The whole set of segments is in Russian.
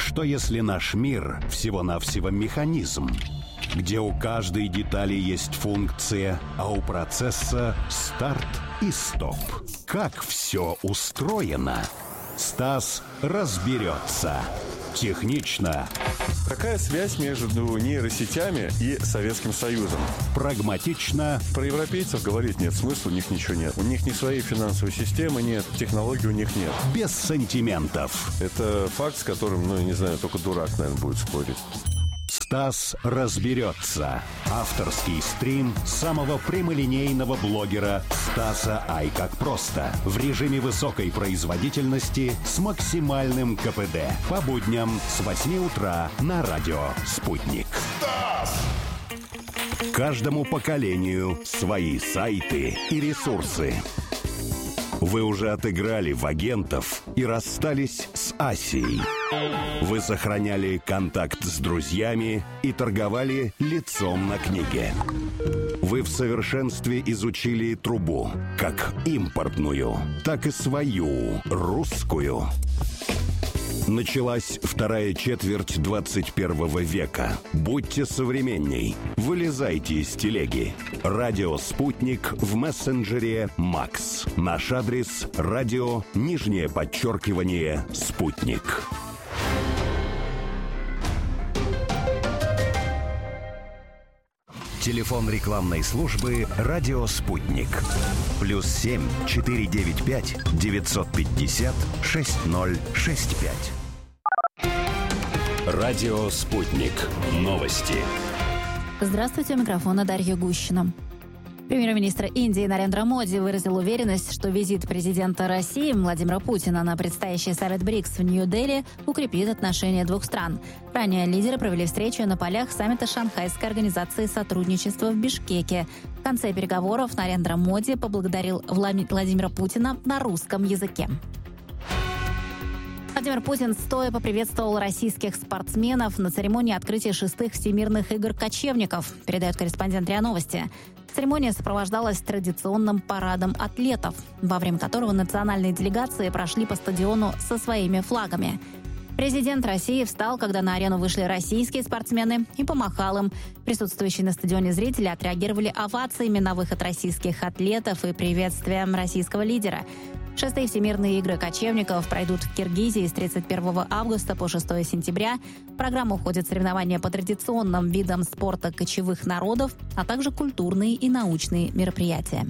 Что если наш мир всего-навсего механизм, где у каждой детали есть функция, а у процесса старт и стоп? Как все устроено? Стас разберется. Технично. Какая связь между нейросетями и Советским Союзом? Прагматично. Про европейцев говорить нет смысла, у них ничего нет. У них ни своей финансовой системы нет, технологий у них нет. Без сантиментов. Это факт, с которым, не знаю, только дурак, наверное, будет спорить. Стас разберется. Авторский стрим самого прямолинейного блогера Стаса Ай как просто. В режиме высокой производительности с максимальным КПД. По будням с 8 утра на радио «Спутник». Стас! Каждому поколению свои сайты и ресурсы. Вы уже отыграли в агентов и расстались с Асией. Вы сохраняли контакт с друзьями и торговали лицом на книге. Вы в совершенстве изучили трубу, как импортную, так и свою, русскую. Началась вторая четверть 21 века. Будьте современней. Вылезайте из телеги. Радио «Спутник» в мессенджере «Макс». Наш адрес – радио _ «Спутник». Телефон рекламной службы «Радио Спутник». +7 495 950 6065. Радио «Спутник». Новости. Здравствуйте, у микрофона Дарья Гущина. Премьер-министр Индии Нарендра Моди выразил уверенность, что визит президента России Владимира Путина на предстоящий саммит БРИКС в Нью-Дели укрепит отношения двух стран. Ранее лидеры провели встречу на полях саммита Шанхайской организации сотрудничества в Бишкеке. В конце переговоров Нарендра Моди поблагодарил Владимира Путина на русском языке. Владимир Путин стоя поприветствовал российских спортсменов на церемонии открытия 6-х всемирных игр кочевников, передает корреспондент РИА Новости. Церемония сопровождалась традиционным парадом атлетов, во время которого национальные делегации прошли по стадиону со своими флагами. Президент России встал, когда на арену вышли российские спортсмены, и помахал им. Присутствующие на стадионе зрители отреагировали овациями на выход российских атлетов и приветствием российского лидера. 6-е всемирные игры кочевников пройдут в Киргизии с 31 августа по 6 сентября. В программу входят соревнования по традиционным видам спорта кочевых народов, а также культурные и научные мероприятия.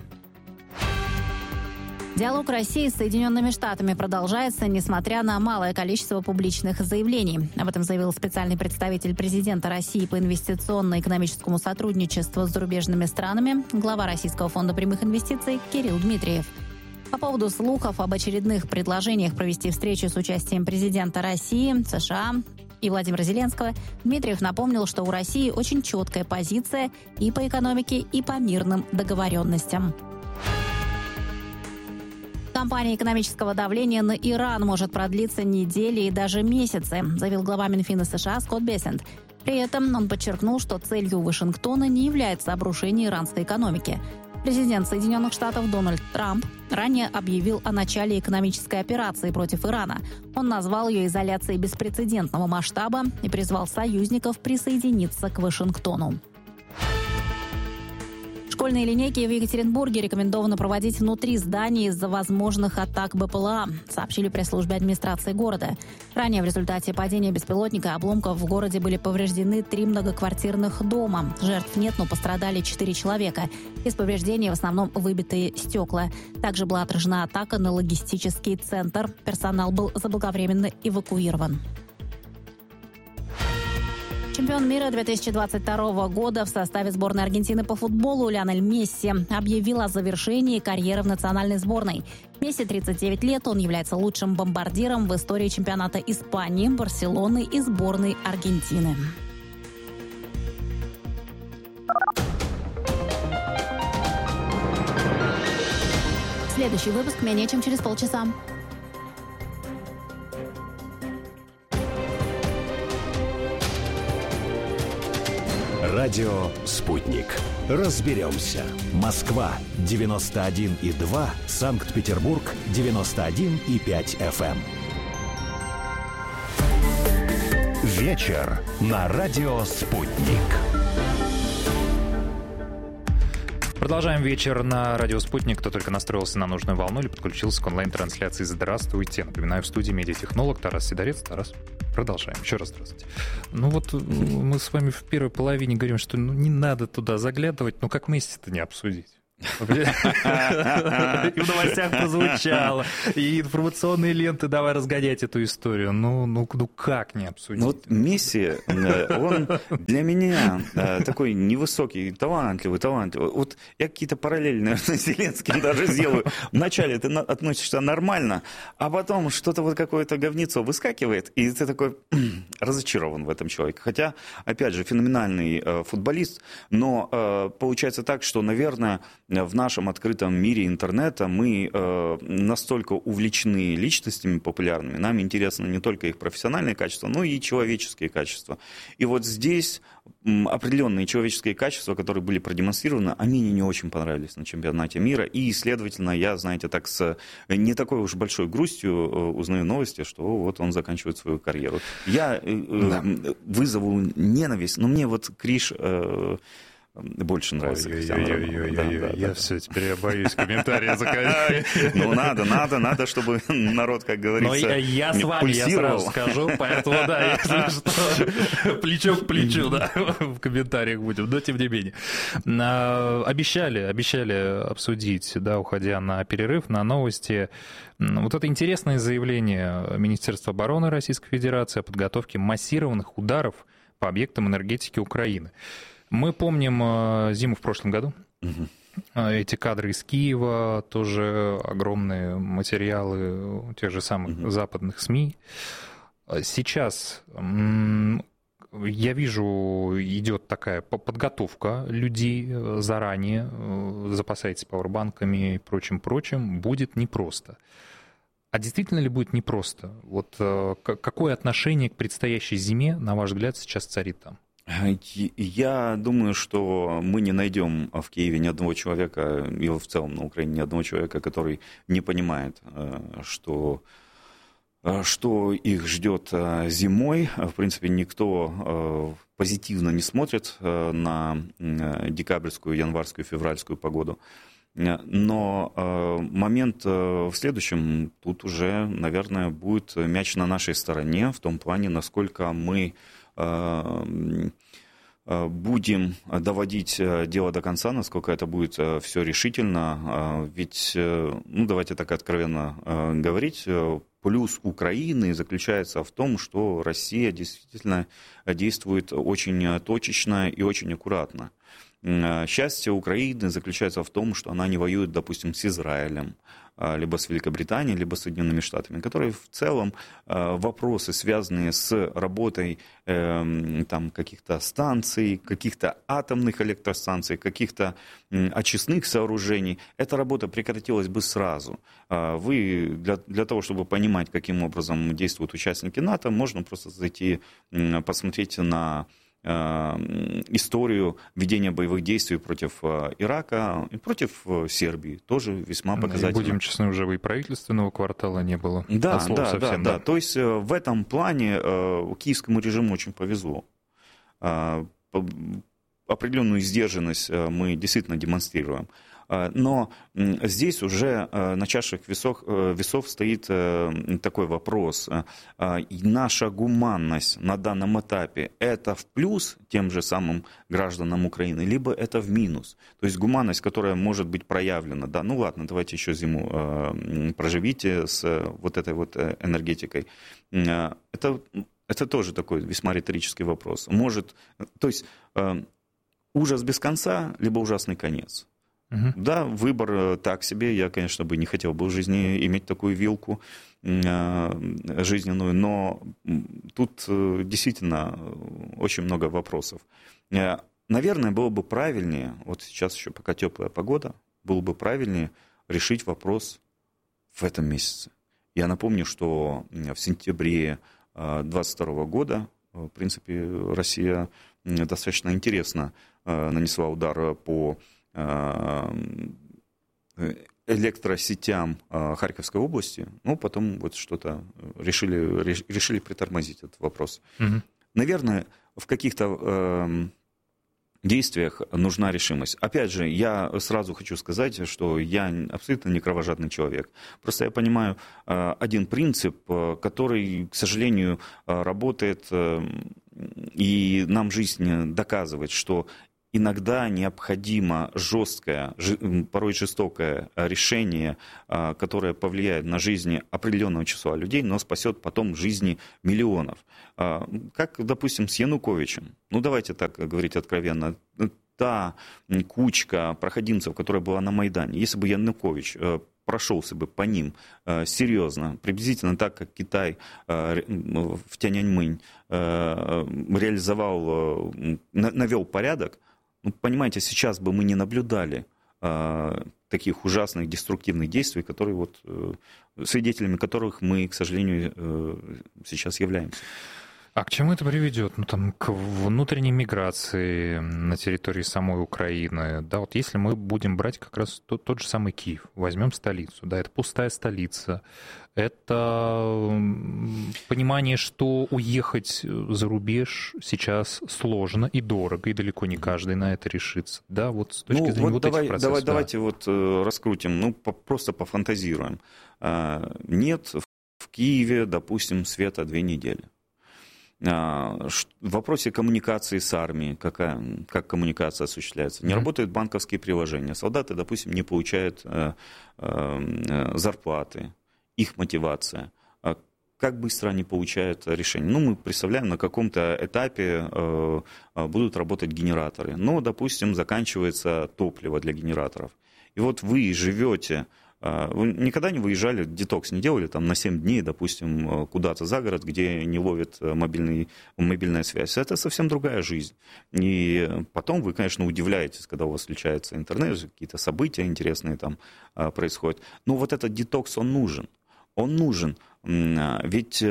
Диалог России с Соединенными Штатами продолжается, несмотря на малое количество публичных заявлений. Об этом заявил специальный представитель президента России по инвестиционно-экономическому сотрудничеству с зарубежными странами, глава Российского фонда прямых инвестиций Кирилл Дмитриев. По поводу слухов об очередных предложениях провести встречу с участием президента России, США и Владимира Зеленского, Дмитриев напомнил, что у России очень четкая позиция и по экономике, и по мирным договоренностям. Кампания экономического давления на Иран может продлиться недели и даже месяцы, заявил глава Минфина США Скотт Бессент. При этом он подчеркнул, что целью Вашингтона не является обрушение иранской экономики. Президент Соединенных Штатов Дональд Трамп ранее объявил о начале экономической операции против Ирана. Он назвал ее изоляцией беспрецедентного масштаба и призвал союзников присоединиться к Вашингтону. Школьные линейки в Екатеринбурге рекомендовано проводить внутри зданий из-за возможных атак БПЛА, сообщили в пресс-службе администрации города. Ранее в результате падения беспилотника и обломков в городе были повреждены 3 многоквартирных дома. Жертв нет, но пострадали 4 человека. Из повреждений в основном выбитые стекла. Также была отражена атака на логистический центр. Персонал был заблаговременно эвакуирован. Чемпион мира 2022 года в составе сборной Аргентины по футболу Лионель Месси объявил о завершении карьеры в национальной сборной. Месси 39 лет, он является лучшим бомбардиром в истории чемпионата Испании, Барселоны и сборной Аргентины. Следующий выпуск менее чем через полчаса. Радио «Спутник». Разберемся. Москва 91,2, Санкт-Петербург 91,5 FM. Вечер на радио «Спутник». Продолжаем вечер на радио «Спутник». Кто только настроился на нужную волну или подключился к онлайн-трансляции, здравствуйте. Напоминаю, в студии медиатехнолог Тарас Сидорец. Тарас, продолжаем. Еще раз здравствуйте. Ну вот мы с вами в первой половине говорим, что не надо туда заглядывать, но как вместе-то не обсудить? И в новостях прозвучало, и информационные ленты, давай разгонять эту историю. Ну как не обсудить? Вот Месси, он для меня такой невысокий, талантливый. Вот я какие-то параллели, наверное, с Зеленским даже сделаю. Вначале ты относишься нормально, а потом что-то вот какое-то говнецо выскакивает, и ты такой разочарован в этом человеке. Хотя, опять же, феноменальный футболист, но получается так, что, наверное, в нашем открытом мире интернета мы настолько увлечены личностями популярными, нам интересно не только их профессиональные качества, но и человеческие качества. И вот здесь определенные человеческие качества, которые были продемонстрированы, они мне не очень понравились на чемпионате мира. И, следовательно, я, знаете, так с не такой уж большой грустью узнаю новости, что вот он заканчивает свою карьеру. Я вызову ненависть, но мне вот Криш... больше нравится. Я все, теперь я боюсь комментарии заказать. Ну, надо, чтобы народ, как говорится, но я с вами, я сразу скажу, поэтому, да, если что, плечо к плечу, да, в комментариях будем, но тем не менее. Обещали обсудить, да, уходя на перерыв, на новости, вот это интересное заявление Министерства обороны Российской Федерации о подготовке массированных ударов по объектам энергетики Украины. Мы помним зиму в прошлом году. Эти кадры из Киева, тоже огромные материалы тех же самых западных СМИ. Сейчас я вижу, идет такая подготовка людей заранее, запасайтесь пауэрбанками и прочим, будет непросто. А действительно ли будет непросто? Вот какое отношение к предстоящей зиме, на ваш взгляд, сейчас царит там? Я думаю, что мы не найдем в Киеве ни одного человека, и в целом на Украине ни одного человека, который не понимает, что их ждет зимой. В принципе, никто позитивно не смотрит на декабрьскую, январскую, февральскую погоду. Но момент в следующем, тут уже, наверное, будет мяч на нашей стороне, в том плане, насколько мы будем доводить дело до конца, насколько это будет все решительно. Ведь, давайте так откровенно говорить, плюс Украины заключается в том, что Россия действительно действует очень точечно и очень аккуратно. Счастье Украины заключается в том, что она не воюет, допустим, с Израилем, либо с Великобританией, либо с Соединенными Штатами, которые в целом вопросы, связанные с работой там, каких-то станций, каких-то атомных электростанций, каких-то очистных сооружений, эта работа прекратилась бы сразу. Вы для того, чтобы понимать, каким образом действуют участники НАТО, можно просто зайти, посмотреть на историю ведения боевых действий против Ирака и против Сербии. Тоже весьма показательно. Будем честны, уже и правительственного квартала не было. Да. То есть в этом плане киевскому режиму очень повезло. Определенную сдержанность мы действительно демонстрируем. Но здесь уже на чашах весов стоит такой вопрос. И наша гуманность на данном этапе – это в плюс тем же самым гражданам Украины, либо это в минус? То есть гуманность, которая может быть проявлена, да, ну ладно, давайте еще зиму проживите с вот этой вот энергетикой. Это тоже такой весьма риторический вопрос. То есть ужас без конца, либо ужасный конец. Да, выбор так себе. Я, конечно, бы не хотел бы в жизни иметь такую вилку жизненную, но тут действительно очень много вопросов. Наверное, было бы правильнее, вот сейчас еще пока теплая погода, было бы правильнее решить вопрос в этом месяце. Я напомню, что в сентябре 2022 года, в принципе, Россия достаточно интересно нанесла удар по электросетям Харьковской области, но потом вот что-то решили притормозить этот вопрос. наверное, в каких-то действиях нужна решимость. Опять же, я сразу хочу сказать, что я абсолютно не кровожадный человек. Просто я понимаю один принцип, который, к сожалению, работает, и нам жизнь доказывает, что иногда необходимо жесткое, порой жестокое решение, которое повлияет на жизни определенного числа людей, но спасет потом жизни миллионов. Как, допустим, с Януковичем. Ну, давайте так говорить откровенно. Та кучка проходимцев, которая была на Майдане, если бы Янукович прошелся бы по ним серьезно, приблизительно так, как Китай в Тяньаньмэнь реализовал, навел порядок, ну, понимаете, сейчас бы мы не наблюдали таких ужасных деструктивных действий, которые вот, свидетелями которых мы, к сожалению, сейчас являемся. А к чему это приведет? Ну, там, к внутренней миграции на территории самой Украины. Да, вот если мы будем брать как раз тот же самый Киев, возьмем столицу, да, это пустая столица, это понимание, что уехать за рубеж сейчас сложно и дорого, и далеко не каждый на это решится. Да, вот с точки зрения вот этих процессов. Давайте вот раскрутим, ну, просто пофантазируем. Нет в Киеве, допустим, света 2 недели. В вопросе коммуникации с армией, как коммуникация осуществляется. Не работают банковские приложения. Солдаты, допустим, не получают зарплаты. Их мотивация. Как быстро они получают решение? Ну, мы представляем, на каком-то этапе будут работать генераторы. Но, допустим, заканчивается топливо для генераторов. И вот вы живете... Вы никогда не выезжали, детокс не делали там на 7 дней, допустим, куда-то за город, где не ловит мобильная связь. Это совсем другая жизнь. И потом вы, конечно, удивляетесь, когда у вас включается интернет, какие-то события интересные там происходят. Но вот этот детокс, он нужен. Он нужен. Ведь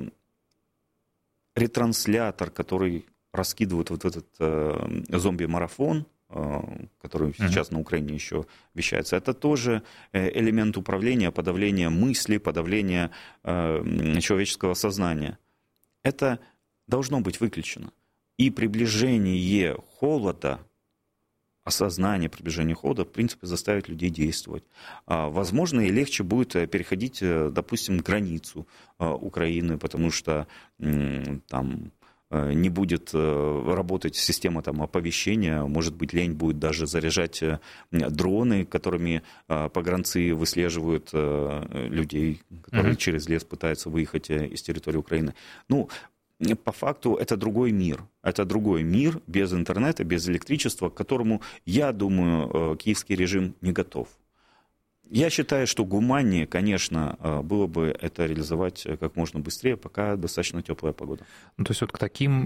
ретранслятор, который раскидывает вот этот зомби-марафон, который сейчас на Украине еще вещается, это тоже элемент управления, подавления мысли, подавления человеческого сознания. Это должно быть выключено. И приближение холода, осознание приближения холода, в принципе, заставит людей действовать. Возможно, и легче будет переходить, допустим, границу Украины, потому что там не будет работать система там, оповещения, может быть, лень будет даже заряжать дроны, которыми погранцы выслеживают людей, которые через лес пытаются выехать из территории Украины. Ну, по факту это другой мир. Это другой мир без интернета, без электричества, к которому, я думаю, киевский режим не готов. Я считаю, что гуманнее, конечно, было бы это реализовать как можно быстрее, пока достаточно теплая погода. Ну, то есть вот к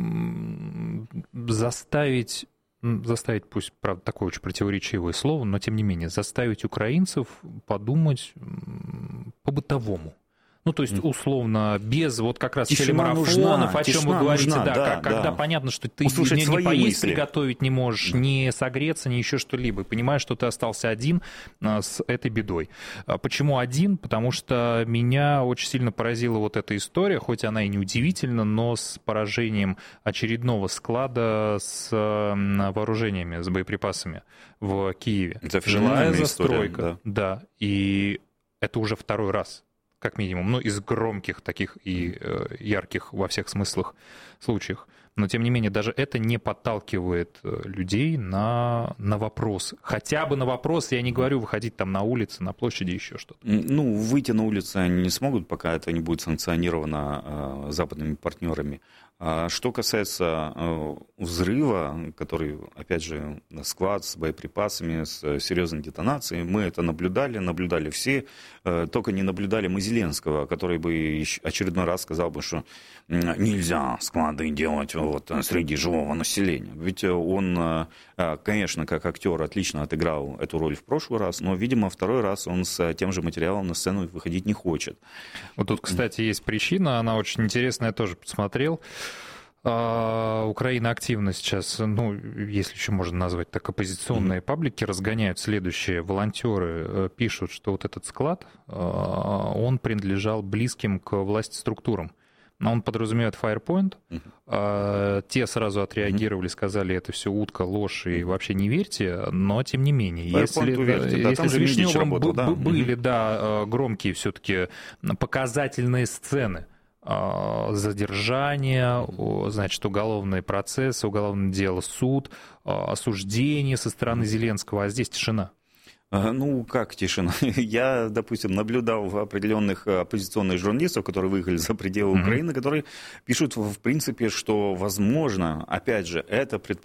таким заставить, пусть, правда, такое очень противоречивое слово, но тем не менее, заставить украинцев подумать по-бытовому. Ну, то есть, условно, без вот как раз телемарафонов, о чем вы говорите, нужна, когда понятно, что ты не поесть, приготовить не можешь, не согреться, ни еще что-либо. Понимаешь, что ты остался один с этой бедой. Почему один? Потому что меня очень сильно поразила вот эта история, хоть она и не удивительна, но с поражением очередного склада с вооружениями, с боеприпасами в Киеве. Это жилая застройка. История, да, и это уже второй раз. Как минимум, ну, из громких таких и ярких во всех смыслах случаях. Но, тем не менее, даже это не подталкивает людей на вопрос. Хотя бы на вопрос, я не говорю выходить там на улицы, на площади, еще что-то. Ну, выйти на улицы они не смогут, пока это не будет санкционировано западными партнерами. Что касается взрыва, который, опять же, склад с боеприпасами, с серьезной детонацией, мы это наблюдали все, только не наблюдали мы Зеленского, который бы очередной раз сказал бы, что нельзя склады делать вот среди живого населения. Ведь он, конечно, как актер отлично отыграл эту роль в прошлый раз, но, видимо, второй раз он с тем же материалом на сцену выходить не хочет. Вот тут, кстати, есть причина, она очень интересная, я тоже посмотрел. Украина активно сейчас, ну, если еще можно назвать так, оппозиционные паблики разгоняют следующее. Волонтеры пишут, что вот этот склад, он принадлежал близким к власти структурам. Он подразумевает Firepoint. Те сразу отреагировали, сказали, это все утка, ложь, и вообще не верьте, но тем не менее. Если с Вишневым были громкие все-таки показательные сцены, задержание, значит, уголовные процессы, уголовное дело, суд, осуждение со стороны Зеленского, а здесь тишина. Ну, как тишина? Я, допустим, наблюдал определенных оппозиционных журналистов, которые выехали за пределы Украины, которые пишут, в принципе, что, возможно, опять же, это предположение,